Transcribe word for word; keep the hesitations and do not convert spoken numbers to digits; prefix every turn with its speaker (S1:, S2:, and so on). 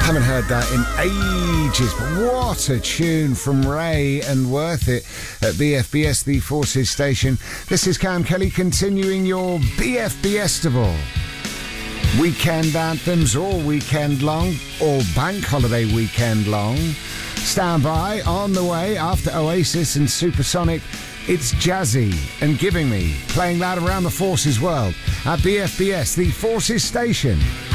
S1: Haven't heard that in ages, but what a tune from Ray and Worth It at B F B S, the Forces station. This is Cam Kelly continuing your B F B Estival. Weekend anthems all weekend long, or bank holiday weekend long. Stand by, on the way after Oasis and Supersonic. It's Jazzy and Giving Me, playing that around the Forces world at B F B S, the Forces station.